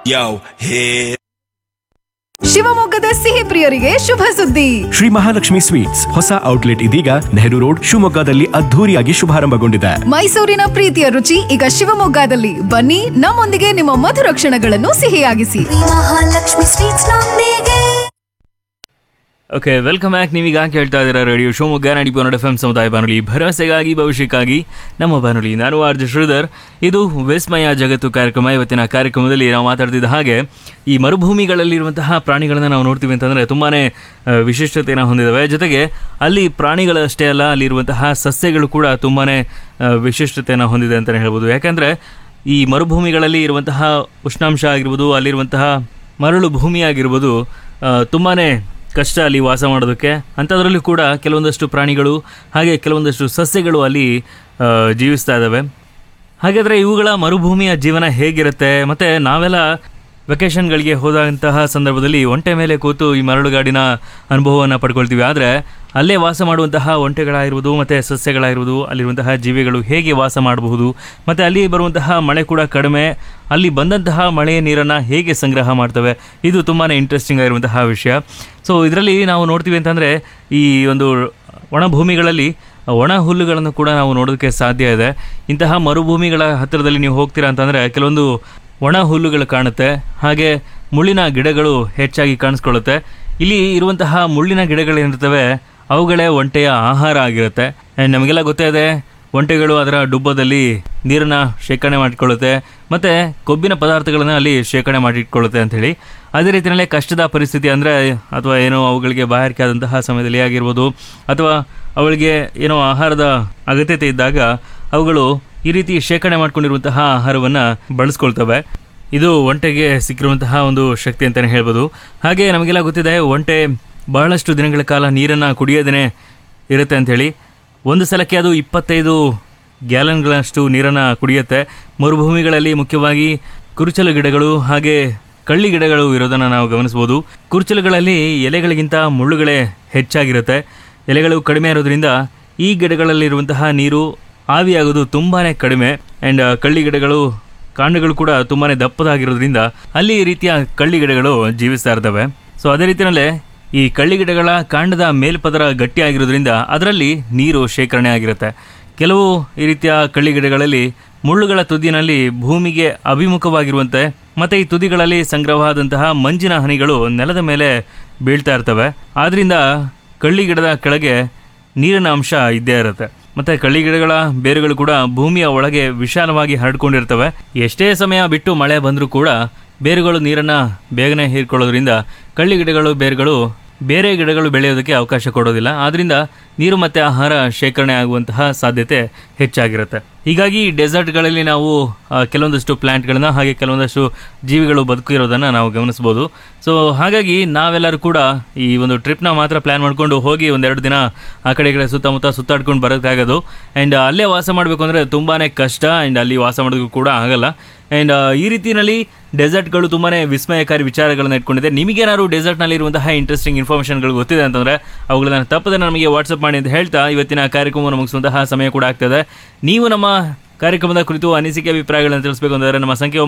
Yo, hit. ಶಿವಮೊಗ್ಗದ ಸಿಹಿ ಪ್ರಿಯರಿಗೆ ಶುಭ ಸುದ್ದಿ. ಶ್ರೀ ಮಹಾಲಕ್ಷ್ಮಿ ಸ್ವೀಟ್ಸ್ ಹೊಸ ಔಟ್ಲೆಟ್ ಇದೀಗ ನೆಹರು ರೋಡ್ ಶಿವಮೊಗ್ಗದಲ್ಲಿ ಅದ್ಧೂರಿಯಾಗಿ ಶುಭಾರಂಭಗೊಂಡಿದೆ. ಮೈಸೂರಿನ ಪ್ರೀತಿಯ ರುಚಿ ಈಗ ಶಿವಮೊಗ್ಗದಲ್ಲಿ. ಬನ್ನಿ, ನಮ್ಮೊಂದಿಗೆ ನಿಮ್ಮ ಮಧುರ ಕ್ಷಣಗಳನ್ನು ಸಿಹಿಯಾಗಿಸಿ. ಮಹಾಲಕ್ಷ್ಮಿ ಸ್ವೀಟ್ಸ್ ನೊಂದಿಗೆ. Okay, welcome back. ನೀವೀಗ ಕೇಳ್ತಾ ಇದ್ದೀರಾ ರೇಡಿಯೋ ಶಿವಮೊಗ್ಗ 90.1 FM ಸಮುದಾಯ ಬಾನುಲಿ, ಭರವಸೆಗಾಗಿ ಭವಿಷ್ಯಕ್ಕಾಗಿ ನಮ್ಮ ಬಾನುಲಿ. ನಾನು ಆರ್ ಜೆ ಶ್ರೀಧರ್. ಇದು ವಿಸ್ಮಯ ಜಗತ್ತು ಕಾರ್ಯಕ್ರಮ. ಇವತ್ತಿನ ಕಾರ್ಯಕ್ರಮದಲ್ಲಿ ನಾವು ಮಾತಾಡ್ತಿದ್ದ ಹಾಗೆ ಈ ಮರುಭೂಮಿಗಳಲ್ಲಿರುವಂತಹ ಪ್ರಾಣಿಗಳನ್ನು ನಾವು ನೋಡ್ತೀವಿ ಅಂತಂದರೆ ತುಂಬಾ ವಿಶಿಷ್ಟತೆಯನ್ನು ಹೊಂದಿದ್ದಾವೆ. ಜೊತೆಗೆ ಅಲ್ಲಿ ಪ್ರಾಣಿಗಳಷ್ಟೇ ಅಲ್ಲ, ಅಲ್ಲಿರುವಂತಹ ಸಸ್ಯಗಳು ಕೂಡ ತುಂಬಾ ವಿಶಿಷ್ಟತೆಯನ್ನು ಹೊಂದಿದೆ ಅಂತಲೇ ಹೇಳ್ಬೋದು. ಯಾಕಂದರೆ ಈ ಮರುಭೂಮಿಗಳಲ್ಲಿ ಇರುವಂತಹ ಉಷ್ಣಾಂಶ ಆಗಿರ್ಬೋದು, ಅಲ್ಲಿರುವಂತಹ ಮರಳು ಭೂಮಿ ಆಗಿರ್ಬೋದು ತುಂಬಾ ಕಷ್ಟ ಅಲ್ಲಿ ವಾಸ ಮಾಡೋದಕ್ಕೆ. ಅಂಥದ್ರಲ್ಲೂ ಕೂಡ ಕೆಲವೊಂದಷ್ಟು ಪ್ರಾಣಿಗಳು ಹಾಗೆ ಕೆಲವೊಂದಷ್ಟು ಸಸ್ಯಗಳು ಅಲ್ಲಿ ಜೀವಿಸ್ತಾ ಇದ್ದಾವೆ. ಹಾಗಾದರೆ ಇವುಗಳ ಮರುಭೂಮಿಯ ಜೀವನ ಹೇಗಿರುತ್ತೆ? ಮತ್ತು ನಾವೆಲ್ಲ ವೆಕೇಷನ್ಗಳಿಗೆ ಹೋದಂತಹ ಸಂದರ್ಭದಲ್ಲಿ ಒಂಟೆ ಮೇಲೆ ಕೂತು ಈ ಮರಳುಗಾಡಿನ ಅನುಭವವನ್ನು ಪಡ್ಕೊಳ್ತೀವಿ. ಆದರೆ ಅಲ್ಲೇ ವಾಸ ಮಾಡುವಂತಹ ಒಂಟೆಗಳಾಗಿರ್ಬೋದು ಮತ್ತು ಸಸ್ಯಗಳಾಗಿರ್ಬೋದು, ಅಲ್ಲಿರುವಂತಹ ಜೀವಿಗಳು ಹೇಗೆ ವಾಸ ಮಾಡಬಹುದು, ಮತ್ತು ಅಲ್ಲಿ ಬರುವಂತಹ ಮಳೆ ಕೂಡ ಕಡಿಮೆ, ಅಲ್ಲಿ ಬಂದಂತಹ ಮಳೆಯ ನೀರನ್ನು ಹೇಗೆ ಸಂಗ್ರಹ ಮಾಡ್ತವೆ, ಇದು ತುಂಬಾ ಇಂಟ್ರೆಸ್ಟಿಂಗ್ ಆಗಿರುವಂತಹ ವಿಷಯ. ಸೊ ಇದರಲ್ಲಿ ನಾವು ನೋಡ್ತೀವಿ ಅಂತಂದರೆ ಈ ಒಂದು ಒಣಭೂಮಿಗಳಲ್ಲಿ ಒಣ ಹುಲ್ಲುಗಳನ್ನು ಕೂಡ ನಾವು ನೋಡೋದಕ್ಕೆ ಸಾಧ್ಯ ಇದೆ. ಇಂತಹ ಮರುಭೂಮಿಗಳ ಹತ್ತಿರದಲ್ಲಿ ನೀವು ಹೋಗ್ತೀರಾ ಅಂತಂದರೆ ಕೆಲವೊಂದು ಒಣ ಹುಲ್ಲುಗಳು ಕಾಣುತ್ತೆ, ಹಾಗೆ ಮುಳ್ಳಿನ ಗಿಡಗಳು ಹೆಚ್ಚಾಗಿ ಕಾಣಿಸ್ಕೊಳ್ಳುತ್ತೆ. ಇಲ್ಲಿ ಇರುವಂತಹ ಮುಳ್ಳಿನ ಗಿಡಗಳೇನಿರ್ತವೆ ಅವುಗಳೇ ಒಂಟೆಯ ಆಹಾರ ಆಗಿರುತ್ತೆ. ಆ್ಯಂಡ್ ನಮಗೆಲ್ಲ ಗೊತ್ತೇ ಇದೆ, ಒಂಟೆಗಳು ಅದರ ಡುಬ್ಬದಲ್ಲಿ ನೀರನ್ನು ಶೇಖರಣೆ ಮಾಡಿಕೊಳ್ಳುತ್ತೆ ಮತ್ತು ಕೊಬ್ಬಿನ ಪದಾರ್ಥಗಳನ್ನು ಅಲ್ಲಿ ಶೇಖರಣೆ ಮಾಡಿಟ್ಕೊಳ್ಳುತ್ತೆ ಅಂಥೇಳಿ. ಅದೇ ರೀತಿಯಲ್ಲೇ ಕಷ್ಟದ ಪರಿಸ್ಥಿತಿ ಅಂದರೆ ಅಥವಾ ಏನೋ ಅವುಗಳಿಗೆ ಬಾಯಾರಿಕೆ ಆದಂತಹ ಸಮಯದಲ್ಲಿ ಆಗಿರ್ಬೋದು, ಅಥವಾ ಅವಳಿಗೆ ಏನೋ ಆಹಾರದ ಅಗತ್ಯತೆ ಇದ್ದಾಗ ಅವುಗಳು ಈ ರೀತಿ ಶೇಖರಣೆ ಮಾಡ್ಕೊಂಡಿರುವಂತಹ ಆಹಾರವನ್ನು ಬಳಸ್ಕೊಳ್ತವೆ. ಇದು ಒಂಟೆಗೆ ಸಿಕ್ಕಿರುವಂತಹ ಒಂದು ಶಕ್ತಿ ಅಂತಲೇ ಹೇಳ್ಬೋದು. ಹಾಗೆ ನಮಗೆಲ್ಲ ಗೊತ್ತಿದೆ, ಒಂಟೆ ಬಹಳಷ್ಟು ದಿನಗಳ ಕಾಲ ನೀರನ್ನು ಕುಡಿಯೋದೇ ಇರುತ್ತೆ ಅಂಥೇಳಿ. ಒಂದು ಸಲಕ್ಕೆ ಅದು 25 ಗ್ಯಾಲನ್ಗಳಷ್ಟು ನೀರನ್ನು ಕುಡಿಯುತ್ತೆ. ಮರುಭೂಮಿಗಳಲ್ಲಿ ಮುಖ್ಯವಾಗಿ ಕುರುಚಲು ಗಿಡಗಳು ಹಾಗೆ ಕಳ್ಳಿ ಗಿಡಗಳು ಇರೋದನ್ನು ನಾವು ಗಮನಿಸ್ಬೋದು. ಕುರುಚಲುಗಳಲ್ಲಿ ಎಲೆಗಳಿಗಿಂತ ಮುಳ್ಳುಗಳೇ ಹೆಚ್ಚಾಗಿರುತ್ತೆ. ಎಲೆಗಳು ಕಡಿಮೆ ಇರೋದ್ರಿಂದ ಈ ಗಿಡಗಳಲ್ಲಿರುವಂತಹ ನೀರು ಆವಿಯಾಗೋದು ತುಂಬಾ ಕಡಿಮೆ. ಆ್ಯಂಡ್ ಕಳ್ಳಿ ಗಿಡಗಳು ಕಾಂಡಗಳು ಕೂಡ ತುಂಬಾ ದಪ್ಪದಾಗಿರೋದ್ರಿಂದ ಅಲ್ಲಿ ಈ ರೀತಿಯ ಕಳ್ಳಿ ಗಿಡಗಳು ಜೀವಿಸ್ತಾ ಇರ್ತವೆ. ಸೊ ಅದೇ ರೀತಿಯಲ್ಲೇ ಈ ಕಳ್ಳಿ ಗಿಡಗಳ ಕಾಂಡದ ಮೇಲ್ಪದರ ಗಟ್ಟಿಯಾಗಿರೋದ್ರಿಂದ ಅದರಲ್ಲಿ ನೀರು ಶೇಖರಣೆ ಆಗಿರುತ್ತೆ. ಕೆಲವು ಈ ರೀತಿಯ ಕಳ್ಳಿ ಗಿಡಗಳಲ್ಲಿ ಮುಳ್ಳುಗಳ ತುದಿನಲ್ಲಿ ಭೂಮಿಗೆ ಅಭಿಮುಖವಾಗಿರುವಂತೆ ಮತ್ತು ಈ ತುದಿಗಳಲ್ಲಿ ಸಂಗ್ರಹವಾದಂತಹ ಮಂಜಿನ ಹನಿಗಳು ನೆಲದ ಮೇಲೆ ಬೀಳ್ತಾ ಇರ್ತವೆ. ಆದ್ದರಿಂದ ಕಳ್ಳಿ ಗಿಡದ ಕೆಳಗೆ ನೀರಿನ ಅಂಶ ಇದ್ದೇ ಇರುತ್ತೆ. ಮತ್ತು ಕಳ್ಳಿ ಗಿಡಗಳ ಬೇರುಗಳು ಕೂಡ ಭೂಮಿಯ ಒಳಗೆ ವಿಶಾಲವಾಗಿ ಹರಡ್ಕೊಂಡಿರ್ತವೆ. ಎಷ್ಟೇ ಸಮಯ ಬಿಟ್ಟು ಮಳೆ ಬಂದರೂ ಕೂಡ ಬೇರುಗಳು ನೀರನ್ನು ಬೇಗನೆ ಹೀರ್ಕೊಳ್ಳೋದ್ರಿಂದ ಕಳ್ಳಿ ಗಿಡಗಳು ಬೇರುಗಳು ಬೇರೆ ಗಿಡಗಳು ಬೆಳೆಯೋದಕ್ಕೆ ಅವಕಾಶ ಕೊಡೋದಿಲ್ಲ. ಆದ್ದರಿಂದ ನೀರು ಮತ್ತು ಆಹಾರ ಶೇಖರಣೆ ಆಗುವಂತಹ ಸಾಧ್ಯತೆ ಹೆಚ್ಚಾಗಿರುತ್ತೆ. ಹೀಗಾಗಿ ಡೆಸರ್ಟ್ಗಳಲ್ಲಿ ನಾವು ಕೆಲವೊಂದಷ್ಟು ಪ್ಲ್ಯಾಂಟ್ಗಳನ್ನ ಹಾಗೆ ಕೆಲವೊಂದಷ್ಟು ಜೀವಿಗಳು ಬದುಕಿರೋದನ್ನು ನಾವು ಗಮನಿಸ್ಬೋದು. ಸೊ ಹಾಗಾಗಿ ನಾವೆಲ್ಲರೂ ಕೂಡ ಈ ಒಂದು ಟ್ರಿಪ್ನ ಮಾತ್ರ ಪ್ಲ್ಯಾನ್ ಮಾಡಿಕೊಂಡು ಹೋಗಿ ಒಂದೆರಡು ದಿನ ಆ ಕಡೆ ಸುತ್ತಮುತ್ತ ಸುತ್ತಾಡ್ಕೊಂಡು ಬರೋಕ್ಕಾಗೋದು. ಆ್ಯಂಡ್ ಅಲ್ಲೇ ವಾಸ ಮಾಡಬೇಕು ಅಂದರೆ ತುಂಬಾ ಕಷ್ಟ. ಆ್ಯಂಡ್ ಅಲ್ಲಿ ವಾಸ ಮಾಡೋದಕ್ಕೂ ಕೂಡ ಆಗಲ್ಲ. ಆ್ಯಂಡ್ ಈ ರೀತಿಯಲ್ಲಿ ಡೆಸರ್ಟ್ಗಳು ತುಂಬಾ ವಿಸ್ಮಯಕಾರಿ ವಿಚಾರಗಳನ್ನು ಇಟ್ಕೊಂಡಿದೆ. ನಿಮಗೇನಾದ್ರು ಡೆಸರ್ಟ್ನಲ್ಲಿ ಇರುವಂತಹ ಇಂಟ್ರೆಸ್ಟಿಂಗ್ ಇನ್ಫಾರ್ಮೇಷನ್ಗಳು ಗೊತ್ತಿದೆ ಅಂತಂದರೆ ಅವುಗಳನ್ನು ತಪ್ಪದೆ ನಮಗೆ ವಾಟ್ಸಪ್ ಮಾಡಿ ಅಂತ ಹೇಳ್ತಾ ಇವತ್ತಿನ ಕಾರ್ಯಕ್ರಮವನ್ನು ಮುಗಿಸುವಂತಹ ಸಮಯ ಕೂಡ ಆಗ್ತದೆ. ನೀವು ನಮ್ಮ ಕಾರ್ಯಕ್ರಮದ ಕುರಿತು ಅನಿಸಿಕೆ ಅಭಿಪ್ರಾಯಗಳನ್ನು ತಿಳಿಸಬೇಕು ಅಂದರೆ ನಮ್ಮ ಸಂಖ್ಯೆ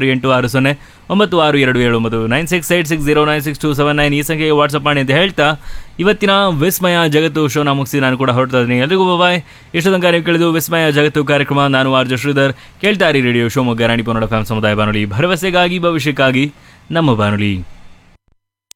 96609627 9686096279 ಈ ಸಂಖ್ಯೆಗೆ ವಾಟ್ಸಪ್ ಮಾಡಿ ಅಂತ ಹೇಳ್ತಾ ಇವತ್ತಿನ ವಿಸ್ಮಯ ಜಗತ್ತು ಶೋನ ಮುಗಿಸಿ ನಾನು ಕೂಡ ಹೊರಡ್ತಾ ಇದ್ದೀನಿ. ಎಲ್ರಿಗೂ ಬಾಯ್. ಇಷ್ಟು ತನಕ ನೀವು ಕೇಳಿದು ವಿಸ್ಮಯ ಜಗತ್ತು ಕಾರ್ಯಕ್ರಮ. ನಾನು ಆರ್ ಜೆ ಶ್ರೀಧರ್. ಕೇಳ್ತಾ ಇರಿ ರೇಡಿಯೋ ಶಿವಮೊಗ್ಗ 90.1 FM ಸಮುದಾಯ ಬಾನುಲಿ, ಭರವಸೆಗಾಗಿ ಭವಿಷ್ಯಕ್ಕಾಗಿ ನಮ್ಮ ಬಾನುಲಿ.